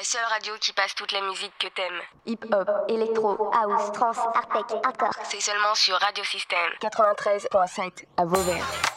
seule radio qui passe toute la musique que t'aimes. Hip-hop, électro, house, trance, hardtech, hardcore. C'est seulement sur Radio Système 93.7 à Vauvert.